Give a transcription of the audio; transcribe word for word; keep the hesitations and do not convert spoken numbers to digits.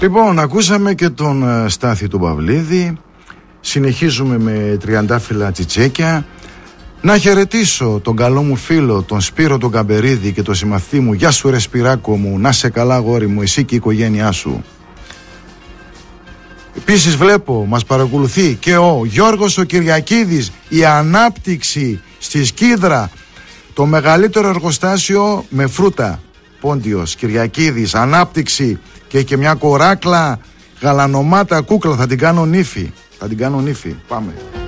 Λοιπόν, ακούσαμε και τον Στάθη του Παυλίδη. Συνεχίζουμε με τριαντάφυλλα τσιτσέκια. Να χαιρετήσω τον καλό μου φίλο, τον Σπύρο τον Καμπερίδη και τον συμμαθή μου. Γεια σου ρε Σπυράκο μου, να σε καλά γόρι μου, εσύ και η οικογένειά σου. Επίσης βλέπω, μας παρακολουθεί και ο Γιώργος ο Κυριακίδης. Η ανάπτυξη στη Σκίδρα, το μεγαλύτερο εργοστάσιο με φρούτα. Πόντιος, Κυριακίδης, ανάπτυξη. Και έχει και μια κοράκλα, γαλανομάτα κούκλα, θα την κάνω νύφη. Θα την κάνω νύφη, πάμε.